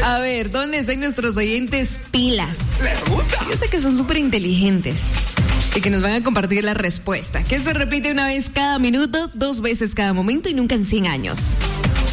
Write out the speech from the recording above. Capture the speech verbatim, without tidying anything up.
A ver, ¿dónde están nuestros oyentes pilas? Pregunta. Yo sé que son súper inteligentes y que nos van a compartir la respuesta, que se repite una vez cada minuto, dos veces cada momento y nunca en cien años.